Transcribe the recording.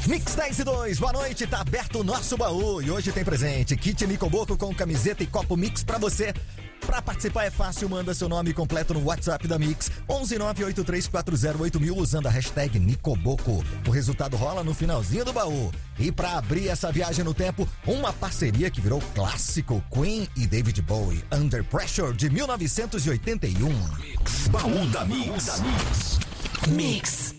Mix 10 e 2, boa noite, tá aberto o nosso baú e hoje tem presente, kit Nicoboco com camiseta e copo Mix pra você. Pra participar é fácil, manda seu nome completo no WhatsApp da Mix, 11983408000 usando a hashtag Nicoboco. O resultado rola no finalzinho do baú. E pra abrir essa viagem no tempo, uma parceria que virou clássico, Queen e David Bowie, Under Pressure de 1981. Baú da Mix. Mix.